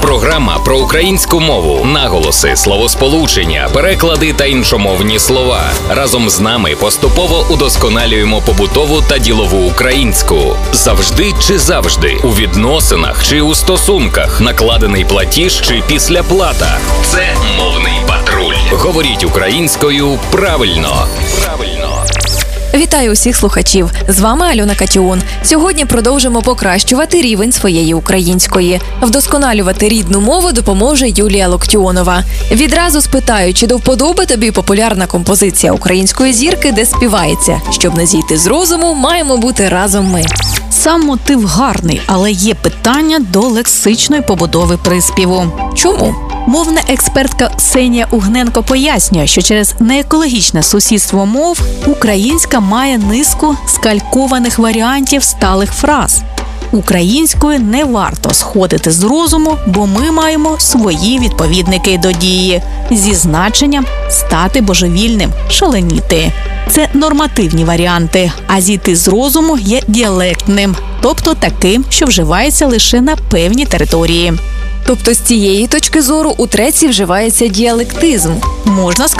Програма про українську мову, наголоси, словосполучення, переклади та іншомовні слова. Разом з нами поступово удосконалюємо побутову та ділову українську. Завжди чи завжди, у відносинах чи у стосунках, накладений платіж чи післяплата. Це мовний патруль. Говоріть українською правильно. Вітаю усіх слухачів! З вами Альона Катіон. Сьогодні продовжимо покращувати рівень своєї української. Вдосконалювати рідну мову допоможе Юлія Локтіонова. Відразу спитаю, чи до вподоби тобі популярна композиція української зірки, де співається: щоб не зійти з розуму, маємо бути разом ми. Сам мотив гарний, але є питання до лексичної побудови приспіву. Чому? Мовна експертка Ксенія Угненко пояснює, що через неекологічне сусідство мов українська має низку скалькованих варіантів сталих фраз. Українською не варто сходити з розуму, бо ми маємо свої відповідники до дії зі значенням «стати божевільним», «шаленіти». Це нормативні варіанти, а зійти з розуму є діалектним, тобто таким, що вживається лише на певній території. Тобто з цієї точки зору у треці вживається діалектизм. Можна сказати,